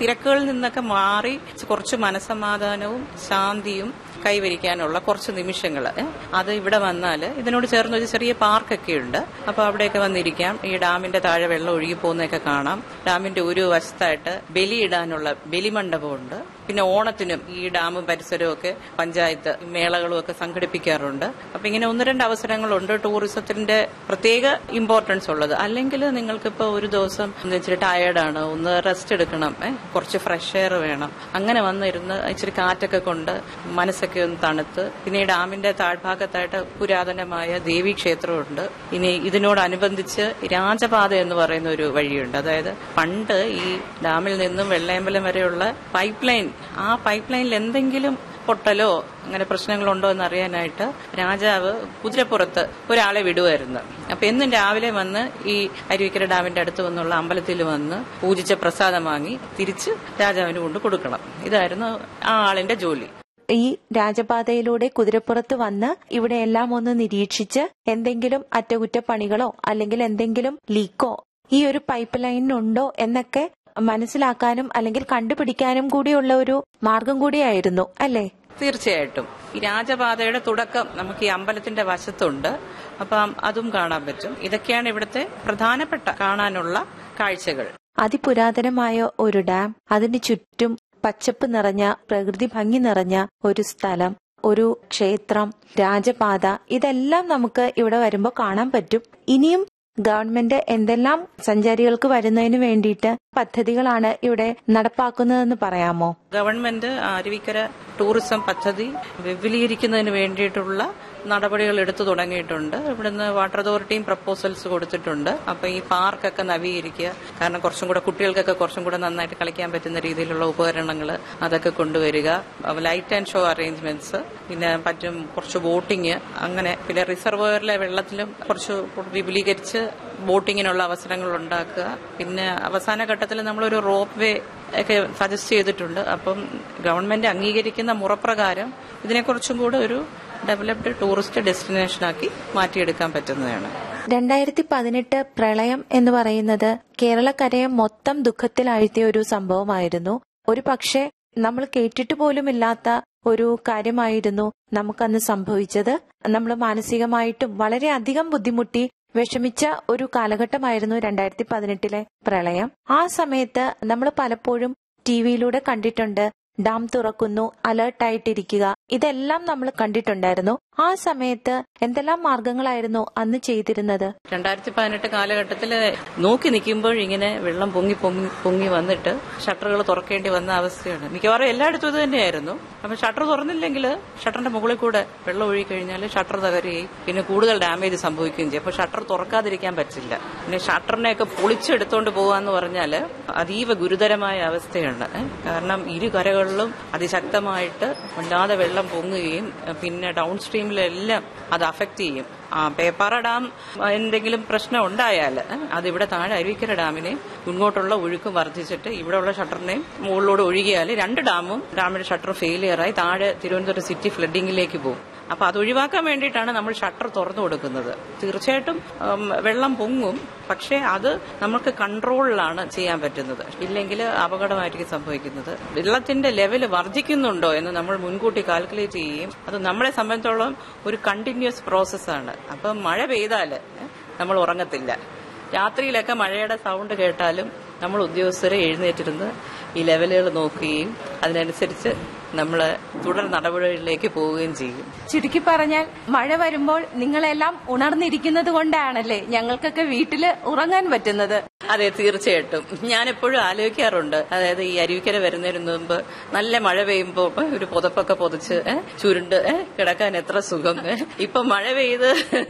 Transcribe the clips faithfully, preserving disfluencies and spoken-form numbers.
തിരക്കുകളിൽ നിന്നൊക്കെ മാറി കുറച്ച് മനസ്സമാധാനവും ശാന്തിയും കൈവരിക്കാനുള്ള കുറച്ച് നിമിഷങ്ങൾ അത് ഇവിടെ വന്നാൽ ഇതിനോട് ചേർന്ന് ഒരു ചെറിയ പാർക്കൊക്കെ ഉണ്ട്. അപ്പൊ അവിടെയൊക്കെ വന്നിരിക്കാം. ഈ ഡാമിന്റെ താഴെ വെള്ളം ഒഴുകി പോകുന്നതൊക്കെ കാണാം. ഡാമിന്റെ ഒരു വശത്തായിട്ട് ബലിയിടാനുള്ള ബലിമണ്ഡപമുണ്ട്. പിന്നെ ഓണത്തിനും ഈ ഡാമും പരിസരവും ഒക്കെ പഞ്ചായത്ത് മേളകളും ഒക്കെ സംഘടിപ്പിക്കാറുണ്ട്. അപ്പൊ ഇങ്ങനെ ഒന്ന് രണ്ട് അവസരങ്ങളുണ്ട് ടൂറിസത്തിന്റെ പ്രത്യേക ഇമ്പോർട്ടൻസ് ഉള്ളത്. അല്ലെങ്കിൽ നിങ്ങൾക്കിപ്പോ ഒരു ദിവസം ഇച്ചിരി ടയേർഡാണ്, ഒന്ന് റെസ്റ്റ് എടുക്കണം, കുറച്ച് ഫ്രഷ് എയർ വേണം, അങ്ങനെ വന്നിരുന്ന് ഇച്ചിരി കാറ്റൊക്കെ കൊണ്ട് മനസ്സൊക്കെ ഒന്ന് തണുത്ത്. പിന്നെ ഈ ഡാമിന്റെ താഴ്ഭാഗത്തായിട്ട് പുരാതനമായ ദേവീക്ഷേത്രമുണ്ട്. ഇനി ഇതിനോടനുബന്ധിച്ച് രാജപാത എന്ന് പറയുന്ന ഒരു വഴിയുണ്ട്. അതായത് പണ്ട് ഈ ഡാമിൽ നിന്നും വെള്ളയമ്പലം വരെയുള്ള പൈപ്പ് ലൈൻ, ആ പൈപ്പ് ലൈനിൽ എന്തെങ്കിലും പൊട്ടലോ അങ്ങനെ പ്രശ്നങ്ങളുണ്ടോ എന്ന് അറിയാനായിട്ട് രാജാവ് കുതിരപ്പുറത്ത് ഒരാളെ വിടുമായിരുന്നു. അപ്പൊ എന്നും രാവിലെ വന്ന് ഈ അരുവിക്കര ഡാമിന്റെ അടുത്ത് വന്നുള്ള അമ്പലത്തിൽ വന്ന് പൂജിച്ച പ്രസാദം വാങ്ങി തിരിച്ച് രാജാവിന് കൊണ്ട് കൊടുക്കണം. ഇതായിരുന്നു ആ ആളിന്റെ ജോലി. ഈ രാജപാതയിലൂടെ കുതിരപ്പുറത്ത് വന്ന് ഇവിടെ എല്ലാം ഒന്ന് നിരീക്ഷിച്ച് എന്തെങ്കിലും അറ്റകുറ്റപ്പണികളോ അല്ലെങ്കിൽ എന്തെങ്കിലും ലീക്കോ ഈ ഒരു പൈപ്പ് ലൈനിനുണ്ടോ എന്നൊക്കെ മനസ്സിലാക്കാനും അല്ലെങ്കിൽ കണ്ടുപിടിക്കാനും കൂടിയുള്ള ഒരു മാർഗം കൂടിയായിരുന്നു അല്ലേ? തീർച്ചയായിട്ടും. ഈ രാജപാതയുടെ തുടക്കം നമുക്ക് ഈ അമ്പലത്തിന്റെ വശത്തുണ്ട്. അപ്പം അതും കാണാൻ പറ്റും. ഇതൊക്കെയാണ് ഇവിടുത്തെ പ്രധാനപ്പെട്ട കാണാനുള്ള കാഴ്ചകൾ. അതിപുരാതനമായ ഒരു ഡാം, അതിന് ചുറ്റും പച്ചപ്പ് നിറഞ്ഞ പ്രകൃതി ഭംഗി നിറഞ്ഞ ഒരു സ്ഥലം, ഒരു ക്ഷേത്രം, രാജപാത, ഇതെല്ലാം നമുക്ക് ഇവിടെ വരുമ്പോൾ കാണാൻ പറ്റും. ഇനിയും ഗവൺമെന്റ് എന്തെല്ലാം സഞ്ചാരികൾക്ക് വരുന്നതിന് വേണ്ടിയിട്ട് പദ്ധതികളാണ് ഇവിടെ നടപ്പാക്കുന്നതെന്ന് പറയാമോ? ഗവൺമെന്റ് അരുവിക്കര ടൂറിസം പദ്ധതി വിപുലീകരിക്കുന്നതിന് വേണ്ടിയിട്ടുള്ള നടപടികൾ എടുത്തു തുടങ്ങിയിട്ടുണ്ട്. ഇവിടുന്ന് വാട്ടർ അതോറിറ്റിയും പ്രപ്പോസൽസ് കൊടുത്തിട്ടുണ്ട്. അപ്പൊ ഈ പാർക്കൊക്കെ നവീകരിക്കുക, കാരണം കുറച്ചും കൂടെ കുട്ടികൾക്കൊക്കെ കുറച്ചും കൂടെ നന്നായിട്ട് കളിക്കാൻ പറ്റുന്ന രീതിയിലുള്ള ഉപകരണങ്ങൾ അതൊക്കെ കൊണ്ടുവരിക, ലൈറ്റ് ആൻഡ് ഷോ അറേഞ്ച്മെന്റ്സ്, പിന്നെ പറ്റും കുറച്ച് ബോട്ടിങ്, അങ്ങനെ പിന്നെ റിസർവോയറിലെ വെള്ളത്തിലും കുറച്ച് വിപുലീകരിച്ച് ബോട്ടിങ്ങിനുള്ള അവസരങ്ങൾ ഉണ്ടാക്കുക. പിന്നെ അവസാന ഘട്ടത്തിൽ നമ്മളൊരു റോപ്പ് വേ ഒക്കെ സജസ്റ്റ് ചെയ്തിട്ടുണ്ട്. അപ്പം ഗവൺമെന്റ് അംഗീകരിക്കുന്ന മുറപ്രകാരം ഇതിനെക്കുറിച്ചും കൂടെ ഒരു ഡെവലപ്ഡ് ടൂറിസ്റ്റ് ഡെസ്റ്റിനേഷനാക്കി മാറ്റിയെടുക്കാൻ പറ്റുന്നതാണ്. രണ്ടായിരത്തി പതിനെട്ട് പ്രളയം എന്ന് പറയുന്നത് കേരളക്കരയെ മൊത്തം ദുഃഖത്തിലാഴ്ത്തിയ ഒരു സംഭവമായിരുന്നു. ഒരു പക്ഷേ നമ്മൾ കേട്ടിട്ട് പോലുമില്ലാത്ത ഒരു കാര്യമായിരുന്നു നമുക്കന്ന് സംഭവിച്ചത്. നമ്മൾ മാനസികമായിട്ടും വളരെയധികം ബുദ്ധിമുട്ടി വിഷമിച്ച ഒരു കാലഘട്ടമായിരുന്നു രണ്ടായിരത്തി പതിനെട്ടിലെ പ്രളയം. ആ സമയത്ത് നമ്മൾ പലപ്പോഴും ടി വിയിലൂടെ കണ്ടിട്ടുണ്ട്, ഡാം തുറക്കുന്നു, അലേർട്ടായിട്ടിരിക്കുക, ഇതെല്ലാം നമ്മൾ കണ്ടിട്ടുണ്ടായിരുന്നു. ആ സമയത്ത് എന്തെല്ലാം മാർഗങ്ങളായിരുന്നു അന്ന് ചെയ്തിരുന്നത്? രണ്ടായിരത്തി പതിനെട്ട് കാലഘട്ടത്തിൽ നോക്കി നിൽക്കുമ്പോൾ ഇങ്ങനെ വെള്ളം പൊങ്ങി പൊങ്ങി പൊങ്ങി വന്നിട്ട് ഷട്ടറുകൾ തുറക്കേണ്ടി വന്ന അവസ്ഥയാണ്. മിക്കവാറും എല്ലായിടത്തും ഇത് തന്നെയായിരുന്നു. അപ്പൊ ഷട്ടർ തുറന്നില്ലെങ്കിൽ ഷട്ടറിന്റെ മുകളിൽ കൂടെ വെള്ളം ഒഴുകി കഴിഞ്ഞാൽ ഷട്ടർ തകരുകയും പിന്നെ കൂടുതൽ ഡാമേജ് സംഭവിക്കുകയും ചെയ്യും. അപ്പൊ ഷട്ടർ തുറക്കാതിരിക്കാൻ പറ്റില്ല. പിന്നെ ഷട്ടറിനെയൊക്കെ പൊളിച്ചെടുത്തോണ്ട് പോവാന്ന് പറഞ്ഞാൽ അതീവ ഗുരുതരമായ അവസ്ഥയാണ്. കാരണം ഇരു കരകളിലും അതിശക്തമായിട്ട് വല്ലാതെ വെള്ളം പൊങ്ങുകയും പിന്നെ ഡൗൺ സ്ട്രീമിലെല്ലാം അത് അഫക്ട് ചെയ്യും. ആ പേപ്പാറ ഡാം എന്തെങ്കിലും പ്രശ്നം ഉണ്ടായാൽ അതിവിടെ താഴെ അരുവിക്കര ഡാമിനെ മുന്നോട്ടുള്ള ഒഴുക്കും വർദ്ധിച്ചിട്ട് ഇവിടെയുള്ള ഷട്ടറിനെയും മുകളിലൂടെ ഒഴുകിയാൽ രണ്ട് ഡാമും ഡാമിന്റെ ഷട്ടർ ഫെയിലിയറായി താഴെ തിരുവനന്തപുരം സിറ്റി ഫ്ലഡിങ്ങിലേക്ക് പോകും. അപ്പൊ അത് ഒഴിവാക്കാൻ വേണ്ടിയിട്ടാണ് നമ്മൾ ഷട്ടർ തുറന്നു കൊടുക്കുന്നത്. തീർച്ചയായിട്ടും വെള്ളം പൊങ്ങും, പക്ഷേ അത് നമുക്ക് കൺട്രോളിലാണ് ചെയ്യാൻ പറ്റുന്നത്. ഇല്ലെങ്കിൽ അപകടമായിരിക്കും സംഭവിക്കുന്നത്. വെള്ളത്തിന്റെ ലെവൽ വർദ്ധിക്കുന്നുണ്ടോ എന്ന് നമ്മൾ മുൻകൂട്ടി കാൽക്കുലേറ്റ് ചെയ്യുകയും അത് നമ്മളെ സംബന്ധിച്ചോളം ഒരു കണ്ടിന്യൂസ് പ്രോസസ്സാണ്. അപ്പം മഴ പെയ്താൽ നമ്മൾ ഉറങ്ങത്തില്ല. രാത്രിയിലൊക്കെ മഴയുടെ സൗണ്ട് കേട്ടാലും നമ്മൾ ഉദ്യോഗസ്ഥരെ എഴുന്നേറ്റിരുന്ന് ഈ ലെവലുകൾ നോക്കുകയും അതിനനുസരിച്ച് നമ്മൾ തുടർ നടപടികളിലേക്ക് പോവുകയും ചെയ്യും. ചുരുക്കി പറഞ്ഞാൽ മഴ വരുമ്പോൾ നിങ്ങളെല്ലാം ഉണർന്നിരിക്കുന്നത് കൊണ്ടാണല്ലേ ഞങ്ങൾക്കൊക്കെ വീട്ടിൽ ഉറങ്ങാൻ പറ്റുന്നത്? അതെ, തീർച്ചയായിട്ടും. ഞാൻ എപ്പോഴും ആലോചിക്കാറുണ്ട്, അതായത് ഈ അരുവിക്കര വരുന്നതിന് മുമ്പ് നല്ല മഴ പെയ്യുമ്പോൾ ഒരു പുതപ്പൊക്കെ പൊതിച്ച് ചുരുണ്ട് കിടക്കാൻ എത്ര സുഖം. ഇപ്പൊ മഴ പെയ്ത്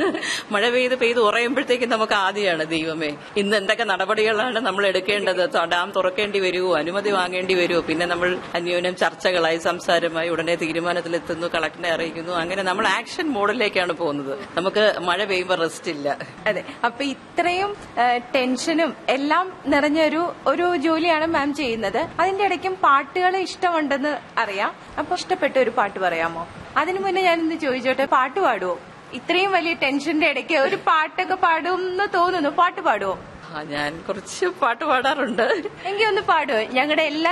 മഴ പെയ്ത് പെയ്ത് ഉറയുമ്പോഴത്തേക്കും നമുക്ക് ആദ്യമാണ് ദൈവമേ ഇന്ന് എന്തൊക്കെ നടപടികളാണ് നമ്മൾ എടുക്കേണ്ടത്, ഡാം തുറക്കേണ്ടി വരുമോ, അനുമതി വാങ്ങേണ്ടി വരുമോ, പിന്നെ നമ്മൾ അന്യോന്യം ചർച്ചകളായി സംസാരമായി ഉടനെ തീരുമാനത്തിലെത്തുന്നു, കളക്ടറെ അറിയിക്കുന്നു, അങ്ങനെ നമ്മൾ ആക്ഷൻ മോഡിലേക്കാണ് പോകുന്നത്. നമുക്ക് മഴ പെയ്യുമ്പോൾ റെസ്റ്റ് ഇല്ല. അതെ, അപ്പൊ ഇത്രയും ടെൻഷനും എല്ലാം നിറഞ്ഞൊരു ഒരു ജോലിയാണ് മാം ചെയ്യുന്നത്. അതിന്റെ ഇടയ്ക്കും പാട്ടുകൾ ഇഷ്ടമുണ്ടെന്ന് അറിയാം. അപ്പൊ ഇഷ്ടപ്പെട്ട ഒരു പാട്ട് പറയാമോ? അതിനു മുന്നേ ഞാനിന്ന് ചോദിച്ചോട്ടെ, പാട്ട് പാടുവോ? ഇത്രയും വലിയ ടെൻഷന്റെ ഇടയ്ക്ക് ഒരു പാട്ടൊക്കെ പാടുമെന്ന് തോന്നുന്നു. പാട്ട് പാടുവോ? ഞാൻ കുറച്ച് പാട്ട് പാടാറുണ്ട്. എങ്കിൽ ഒന്ന് പാടുവോ? ഞങ്ങളുടെ എല്ലാ